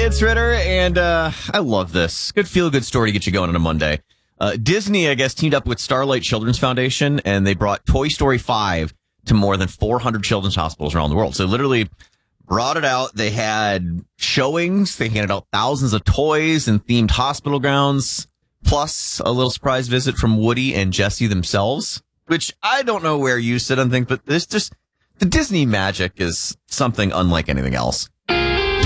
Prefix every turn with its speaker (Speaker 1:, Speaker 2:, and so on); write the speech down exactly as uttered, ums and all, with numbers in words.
Speaker 1: it's Ritter, and uh, I love this. Good feel-good story to get you going on a Monday. Uh, Disney, I guess, teamed up with Starlight Children's Foundation, and they brought Toy Story five to more than four hundred children's hospitals around the world. So literally brought it out. They had showings. They handed out thousands of toys and themed hospital grounds, plus a little surprise visit from Woody and Jessie themselves, which I don't know where you sit on things, but this just... The Disney magic is something unlike anything else.